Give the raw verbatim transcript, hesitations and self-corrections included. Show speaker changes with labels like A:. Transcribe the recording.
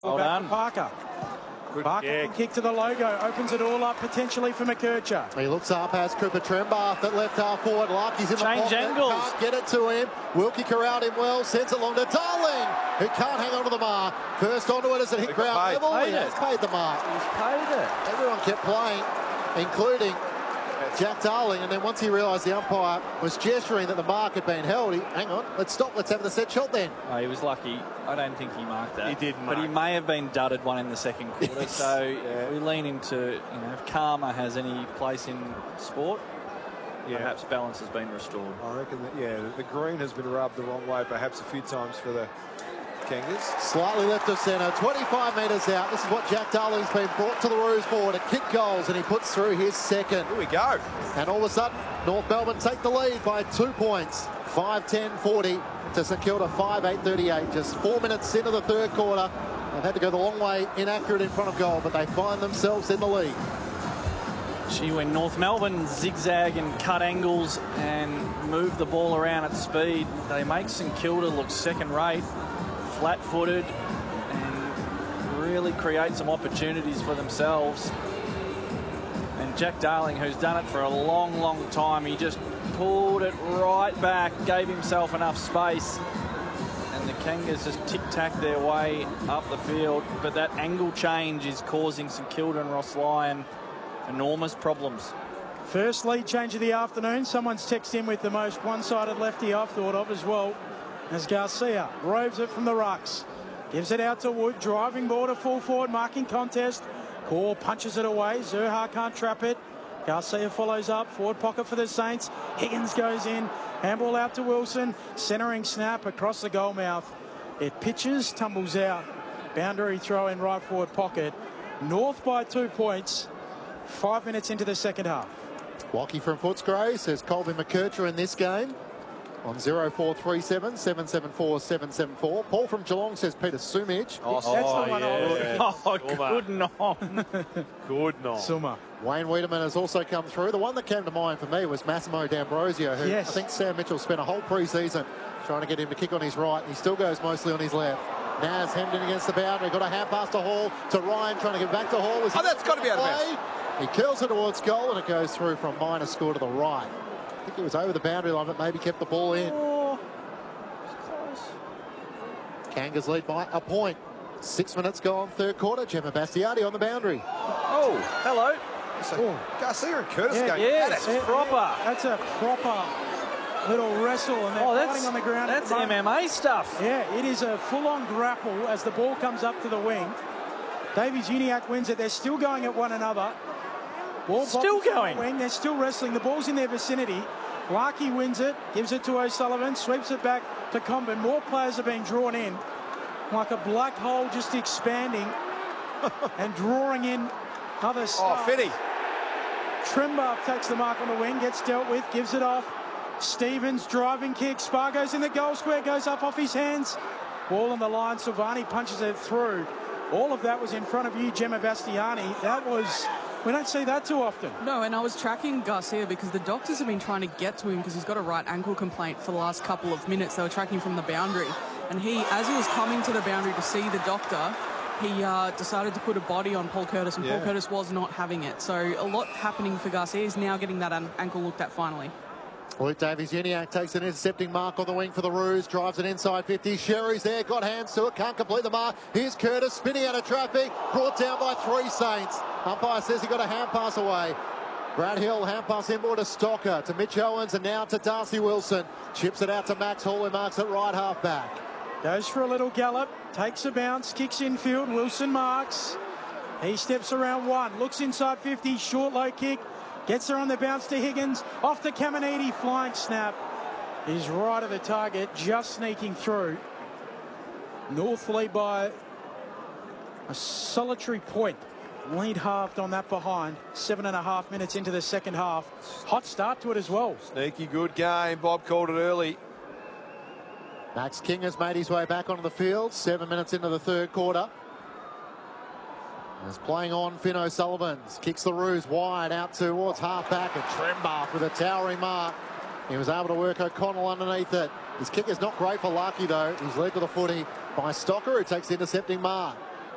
A: Well
B: back
A: done.
B: to Parker.
C: Good
B: Parker
C: kick.
B: can kick to the logo, opens it all up potentially for McKercher.
D: He looks up, has Cooper Trembath at left half forward. Larky's in the
A: Change
D: pocket,
A: angles.
D: can't get it to him. Wilkie corralled him well, sends it along to Darling, who can't hang on to the mark. First onto it as it hit
C: He got
D: ground
C: paid.
D: level.
A: Paid
D: He has
A: it.
D: paid the mark.
A: He's paid it.
D: Everyone kept playing, including Jack Darling, and then once he realised the umpire was gesturing that the mark had been held, he, hang on, let's stop, let's have the set shot then.
A: Oh, he was lucky. I don't think he marked that.
C: He didn't
A: But he
C: mark.
A: may have been dudded one in the second quarter.
D: Yes.
A: So
C: Yeah.
A: if we lean into, you know, if karma has any place in sport,
C: Yeah.
A: perhaps balance has been restored.
C: I reckon that, yeah, the green has been rubbed the wrong way perhaps a few times for the Kangas.
D: Slightly left of centre, twenty-five metres out. This is what Jack Darling's been brought to the Roos for, to kick goals, and he puts through his second.
C: Here we go.
D: And all of a sudden, North Melbourne take the lead by two points, five ten forty to St Kilda five eight thirty-eight. Just four minutes into the third quarter. They've had to go the long way, inaccurate in front of goal, but they find themselves in the lead.
A: Gee, when North Melbourne zigzag and cut angles and move the ball around at speed, they make St Kilda look second-rate, flat-footed, and really create some opportunities for themselves. And Jack Darling, who's done it for a long, long time, he just pulled it right back, gave himself enough space, and the Kangas just tic-tac their way up the field. But that angle change is causing St Kilda and Ross Lyon enormous problems.
B: First lead change of the afternoon. Someone's texted in with the most one-sided lefty I've thought of as well. As Garcia roves it from the rucks. Gives it out to Wood. Driving ball to full forward. Marking contest. Core punches it away. Zurhar can't trap it. Garcia follows up. Forward pocket for the Saints. Higgins goes in. Handball out to Wilson. Centering snap across the goal mouth. It pitches. Tumbles out. Boundary throw in right forward pocket. North by two points. Five minutes into the second half.
D: Walkie from Footscray says Colby McKercher in this game on zero four three seven, seven seven four, seven seven four. Paul from Geelong says Peter Sumich.
C: Oh,
B: That's the one I was
C: yeah.
B: looking
A: Oh, good knock.
C: Good night.
B: Summer.
D: Wayne Wiedemann has also come through. The one that came to mind for me was Massimo D'Ambrosio, who
B: Yes.
D: I think Sam Mitchell spent a whole pre-season trying to get him to kick on his right. He still goes mostly on his left. Naz hemmed in against the boundary. Got a hand pass to Hall, to Ryan, trying to get back to Hall. Was
C: Oh, that's got to be out of bounds.
D: He curls it towards goal, and it goes through from minor score to the right. I think it was over the boundary line, but maybe kept the ball in.
A: Oh, it's close.
D: Kangas lead by a point. Six minutes gone, third quarter. Gemma Bastiati on the boundary.
C: Oh, hello. So Garcia and Curtis
B: Yeah,
C: going
A: yeah,
C: at
A: it's
C: it.
A: proper.
B: That's a proper little wrestle, and they're
A: Oh,
B: fighting
A: that's
B: on the ground. at
A: that's
B: the moment.
A: M M A stuff.
B: Yeah, it is a full-on grapple as the ball comes up to the wing. Davies Uniacke wins it. They're still going at one another. Ball
A: Still
B: boxes on the
A: going.
B: wing. They're still wrestling. The ball's in their vicinity. Larkey wins it, gives it to O'Sullivan, sweeps it back to Comben. More players are being drawn in, like a black hole just expanding and drawing in other
C: Oh,
B: stuff.
C: Finney.
B: Trembath takes the mark on the wing, gets dealt with, gives it off. Stevens driving kick. Spargo's in the goal square, goes up off his hands. Ball on the line. Silvani punches it through. All of that was in front of you, Gemma Bastiani. That was, we don't see that too often.
E: No, and I was tracking Garcia because the doctors have been trying to get to him because he's got a right ankle complaint for the last couple of minutes. They were tracking from the boundary. And he, as he was coming to the boundary to see the doctor, he uh, decided to put a body on Paul Curtis, and
C: Yeah.
E: Paul Curtis was not having it. So a lot happening for Garcia. He's now getting that an ankle looked at finally.
D: Luke Davies Uniacke takes an intercepting mark on the wing for the Roos, drives it inside fifty. Sherry's there, got hands to it, can't complete the mark. Here's Curtis spinning out of traffic, brought down by three Saints. Umpire says he got a hand pass away. Brad Hill, hand pass inboard to Stocker, to Mitch Owens, and now to Darcy Wilson. Chips it out to Max Hall, who marks it right half back.
B: Goes for a little gallop, takes a bounce, kicks infield. Wilson marks. He steps around one, looks inside fifty, short low kick. Gets her on the bounce to Higgins. Off to Caminiti, flying snap. He's right at the target, just sneaking through. North lead by a solitary point. Lead halved on that behind. Seven and a half minutes into the second half. Hot start to it as well.
C: Sneaky good game. Bob called it early.
D: Max King has made his way back onto the field. Seven minutes into the third quarter. Is playing on Finn O'Sullivan. Kicks the Roos wide out towards half-back, and Trembath with a towering mark. He was able to work O'Connell underneath it. His kick is not great for Larkey, though. He's led to the footy by Stocker, who takes the intercepting mark.